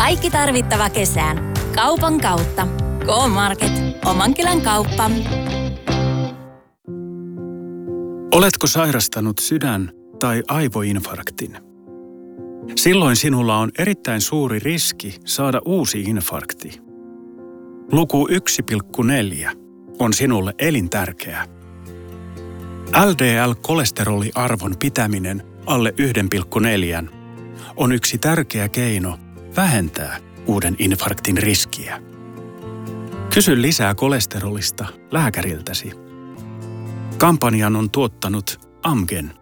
Kaikki tarvittava kesään. Kaupan kautta. K-Market. Omankylän kauppa. Oletko sairastanut sydän- tai aivoinfarktin? Silloin sinulla on erittäin suuri riski saada uusi infarkti. Luku 1,4 on sinulle elintärkeä. LDL-kolesteroliarvon pitäminen alle 1,4 on yksi tärkeä keino vähentää uuden infarktin riskiä. Kysy lisää kolesterolista lääkäriltäsi. Kampanjan on tuottanut Amgen.